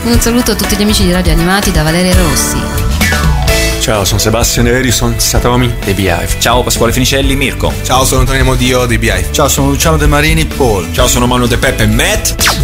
Un saluto a tutti gli amici di Radio Animati da Valeria Rossi. Ciao, sono Sebastian Erison, Satomi dei Beehive. Ciao, Pasquale Finicelli, Mirko. Ciao, sono Antonio Modio dei Beehive. Ciao, sono Luciano De Marini, Paul. Ciao, sono Manu De Peppe, Matt.